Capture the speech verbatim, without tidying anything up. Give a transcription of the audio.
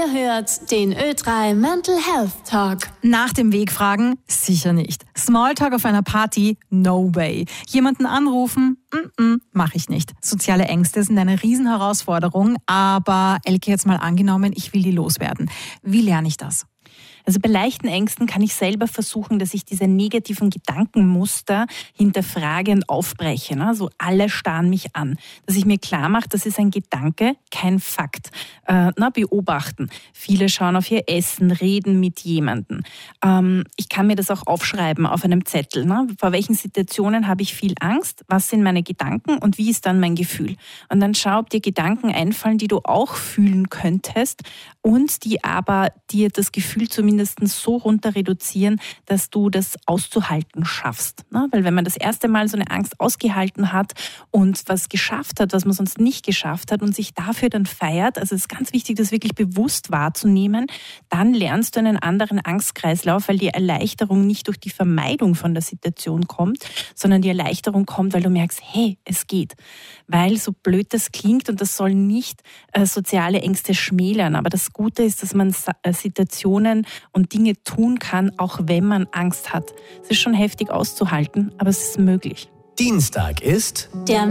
Ihr hört den Ö drei Mental Health Talk. Nach dem Wegfragen? Sicher nicht. Smalltalk auf einer Party? No way. Jemanden anrufen? Mm-mm, mach ich nicht. Soziale Ängste sind eine Riesenherausforderung, aber Elke, jetzt mal angenommen, ich will die loswerden. Wie lerne ich das? Also bei leichten Ängsten kann ich selber versuchen, dass ich diese negativen Gedankenmuster hinterfrage und aufbreche. Also alle starren mich an. Dass ich mir klar mache, das ist ein Gedanke, kein Fakt. Äh, na, beobachten. Viele schauen auf ihr Essen, reden mit jemandem. Ähm, ich kann mir das auch aufschreiben auf einem Zettel. Ne? Vor welchen Situationen habe ich viel Angst? Was sind meine Gedanken und wie ist dann mein Gefühl? Und dann schau, ob dir Gedanken einfallen, die du auch fühlen könntest und die aber dir das Gefühl zumindest so runter reduzieren, dass du das auszuhalten schaffst. Weil wenn man das erste Mal so eine Angst ausgehalten hat und was geschafft hat, was man sonst nicht geschafft hat und sich dafür dann feiert, also es ist ganz wichtig, das wirklich bewusst wahrzunehmen, dann lernst du einen anderen Angstkreislauf, weil die Erleichterung nicht durch die Vermeidung von der Situation kommt, sondern die Erleichterung kommt, weil du merkst, hey, es geht. Weil so blöd das klingt und das soll nicht äh, soziale Ängste schmälern, aber das Gute ist, dass man äh, Situationen und Dinge tun kann, auch wenn man Angst hat. Es ist schon heftig auszuhalten, aber es ist möglich. Dienstag ist Der